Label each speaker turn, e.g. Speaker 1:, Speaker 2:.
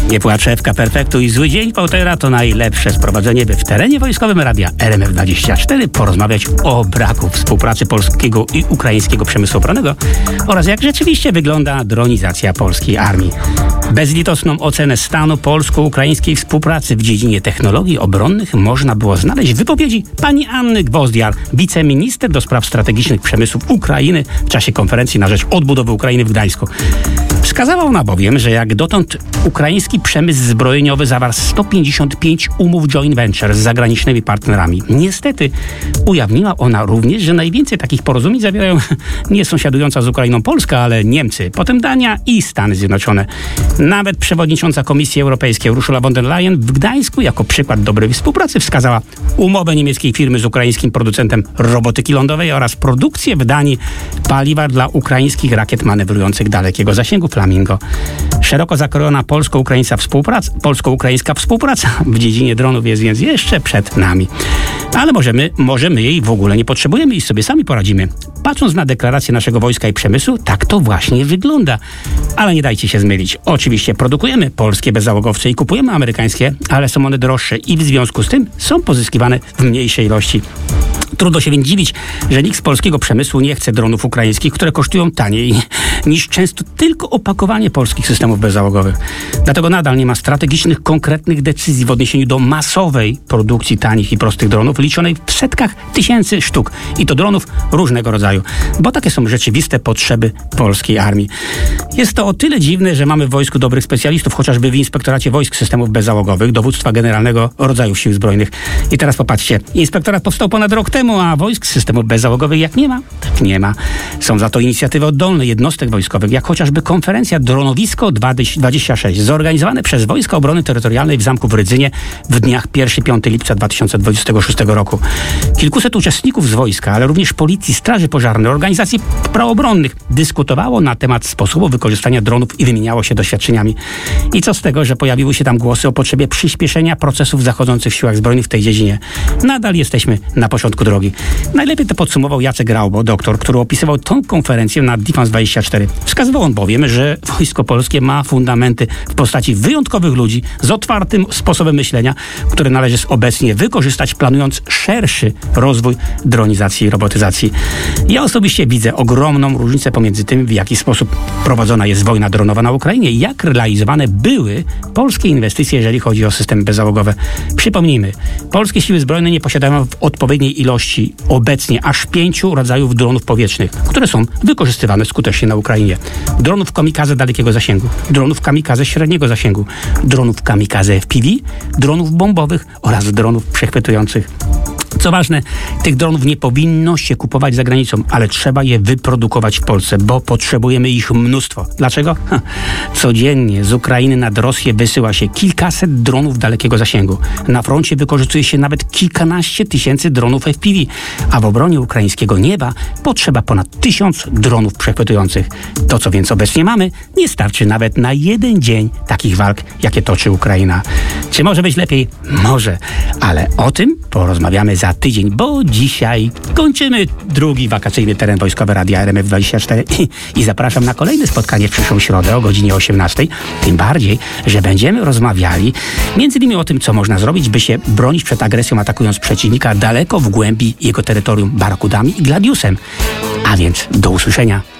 Speaker 1: Nie płaczewka perfektu i zły dzień Poutera to najlepsze sprowadzenie, by w terenie wojskowym radia RMF24 porozmawiać o braku współpracy polskiego i ukraińskiego przemysłu obronnego oraz jak rzeczywiście wygląda dronizacja polskiej armii. Bezlitosną ocenę stanu polsko-ukraińskiej współpracy w dziedzinie technologii obronnych można było znaleźć w wypowiedzi pani Anny Gwoździar, wiceminister do spraw strategicznych przemysłów Ukrainy w czasie konferencji na rzecz odbudowy Ukrainy w Gdańsku. Wskazała ona bowiem, że jak dotąd ukraiński przemysł zbrojeniowy zawarł 155 umów joint venture z zagranicznymi partnerami. Niestety ujawniła ona również, że najwięcej takich porozumień zawierają nie sąsiadująca z Ukrainą Polska, ale Niemcy, potem Dania i Stany Zjednoczone. Nawet przewodnicząca Komisji Europejskiej Ursula von der Leyen w Gdańsku jako przykład dobrej współpracy wskazała umowę niemieckiej firmy z ukraińskim producentem robotyki lądowej oraz produkcję w Danii paliwa dla ukraińskich rakiet manewrujących dalekiego zasięgu Flamingo. Szeroko zakrojona polsko-ukraińska współpraca w dziedzinie dronów jest więc jeszcze przed nami. Ale może my jej w ogóle nie potrzebujemy i sobie sami poradzimy. Patrząc na deklarację naszego wojska i przemysłu, tak to właśnie wygląda. Ale nie dajcie się zmylić. Oczywiście produkujemy polskie bezzałogowce i kupujemy amerykańskie, ale są one droższe i w związku z tym są pozyskiwane w mniejszej ilości. Trudno się więc dziwić, że nikt z polskiego przemysłu nie chce dronów ukraińskich, które kosztują taniej niż często tylko opakowanie polskich systemów bezzałogowych. Dlatego nadal nie ma strategicznych, konkretnych decyzji w odniesieniu do masowej produkcji tanich i prostych dronów, liczonej w setkach tysięcy sztuk. I to dronów różnego rodzaju, bo takie są rzeczywiste potrzeby polskiej armii. Jest to o tyle dziwne, że mamy w wojsku dobrych specjalistów, chociażby w Inspektoracie Wojsk Systemów Bezzałogowych, Dowództwa Generalnego Rodzajów Sił Zbrojnych. I teraz popatrzcie, inspektorat powstał ponad rok temu, a wojsk systemów bezzałogowych jak nie ma, tak nie ma. Są za to inicjatywy oddolne jednostek wojskowych, jak chociażby konferencja Dronowisko 26, zorganizowane przez Wojska Obrony Terytorialnej w Zamku w Rydzynie w dniach 1-5 lipca 2026 roku. Kilkuset uczestników z wojska, ale również policji, straży pożarnej, organizacji praobronnych dyskutowało na temat sposobu wykorzystania dronów i wymieniało się doświadczeniami. I co z tego, że pojawiły się tam głosy o potrzebie przyspieszenia procesów zachodzących w siłach zbrojnych w tej dziedzinie. Nadal jesteśmy na początku drogi. Najlepiej to podsumował Jacek Raubo, doktor, który opisywał tą konferencję na Defense24. Wskazywał on bowiem, że Wojsko Polskie ma fundamenty w postaci wyjątkowych ludzi z otwartym sposobem myślenia, które należy obecnie wykorzystać, planując szerszy rozwój dronizacji i robotyzacji. Ja osobiście widzę ogromną różnicę pomiędzy tym, w jaki sposób prowadzona jest wojna dronowa na Ukrainie i jak realizowane były polskie inwestycje, jeżeli chodzi o systemy bezzałogowe. Przypomnijmy, polskie siły zbrojne nie posiadają w odpowiedniej ilości obecnie aż 5 rodzajów dronów powietrznych, które są wykorzystywane skutecznie na Ukrainie. Dronów kamikaze dalekiego zasięgu, dronów kamikaze średniego zasięgu, dronów kamikaze FPV, dronów bombowych oraz dronów przechwytujących. Co ważne, tych dronów nie powinno się kupować za granicą, ale trzeba je wyprodukować w Polsce, bo potrzebujemy ich mnóstwo. Dlaczego? Codziennie z Ukrainy nad Rosję wysyła się kilkaset dronów dalekiego zasięgu. Na froncie wykorzystuje się nawet kilkanaście tysięcy dronów FPV, a w obronie ukraińskiego nieba potrzeba ponad 1000 dronów przechwytujących. To, co więc obecnie mamy, nie starczy nawet na jeden dzień takich walk, jakie toczy Ukraina. Czy może być lepiej? Może, ale o tym porozmawiamy za tydzień, bo dzisiaj kończymy drugi wakacyjny teren wojskowy Radia RMF24 i zapraszam na kolejne spotkanie w przyszłą środę o godzinie 18. Tym bardziej, że będziemy rozmawiali m.in. o tym, co można zrobić, by się bronić przed agresją, atakując przeciwnika daleko w głębi jego terytorium barakudami i gladiusem. A więc do usłyszenia.